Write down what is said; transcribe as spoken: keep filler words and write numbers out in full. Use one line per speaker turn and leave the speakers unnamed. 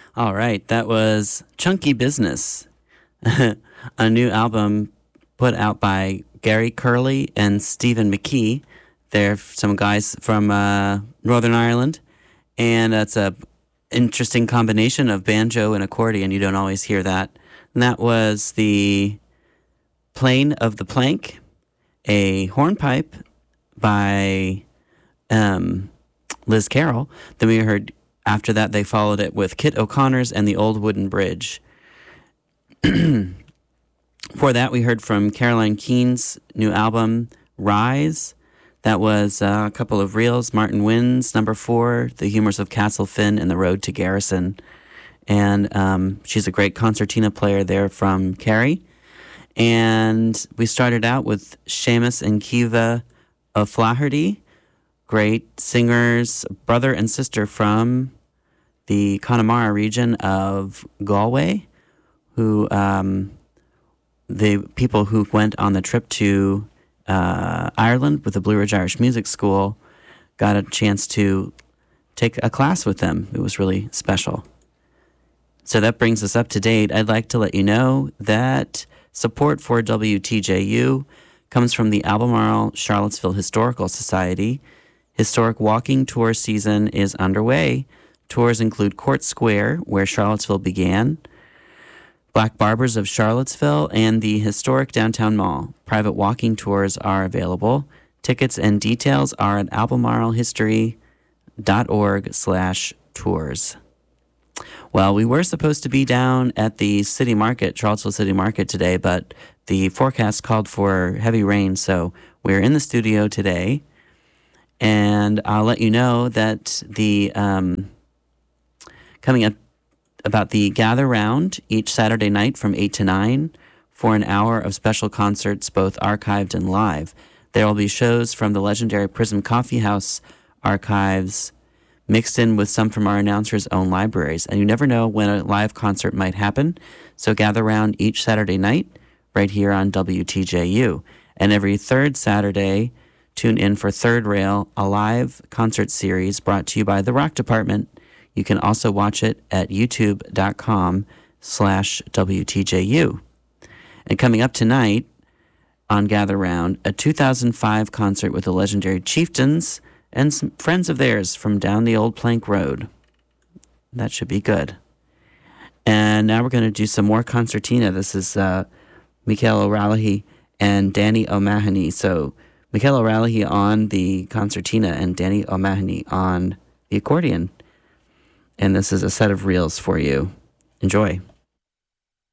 All right, that was Chunky Business, a new album put out by Gary Curley and Stephen McKee. They're some guys from uh, Northern Ireland, and that's a interesting combination of banjo and accordion. You don't always hear that. And that was the Plane of the Plank, a hornpipe by um, Liz Carroll. Then we heard, after that, they followed it with Kit O'Connor's and the Old Wooden Bridge. Before that, we heard from Caroline Keene's new album, Rise. That was uh, a couple of reels. Martin Wynn's number four, The Humors of Castle Finn and The Road to Garrison. And um, she's a great concertina player there from Kerry. And we started out with Seamus and Kiva O'Flaherty, great singers, brother and sister from the Connemara region of Galway, who um, the people who went on the trip to uh, Ireland with the Blue Ridge Irish Music School got a chance to take a class with them. It was really special. So that brings us up to date. I'd like to let you know that support for W T J U comes from the Albemarle Charlottesville Historical Society. Historic walking tour season is underway. Tours include Court Square, where Charlottesville began, Black Barbers of Charlottesville, and the historic downtown mall. Private walking tours are available. Tickets and details are at albemarlehistory.org slash tours. Well, we were supposed to be down at the city market, Charlottesville City Market today, but the forecast called for heavy rain, so we're in the studio today. And I'll let you know that the um, coming up about the Gather Round each Saturday night from eight to nine for an hour of special concerts, both archived and live. There will be shows from the legendary Prism Coffee House archives mixed in with some from our announcers' own libraries. And you never know when a live concert might happen, so gather round each Saturday night right here on W T J U. And every third Saturday, tune in for Third Rail, a live concert series brought to you by the Rock Department. You can also watch it at youtube.com slash WTJU. And coming up tonight on Gather Round, a two thousand five concert with the legendary Chieftains and some friends of theirs from down the old Plank Road. That should be good. And now we're going to do some more concertina. This is uh, Michael O'Rallaghy and Danny O'Mahony. So Michael O'Rallaghy on the concertina and Danny O'Mahony on the accordion. And this is a set of reels for you. Enjoy.